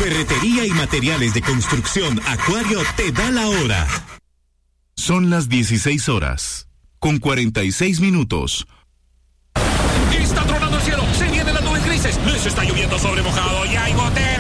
Ferretería y materiales de construcción Acuario te da la hora. Son las 16:46. Está tronando el cielo, se vienen las nubes grises, les está lloviendo sobre mojado y hay goteras.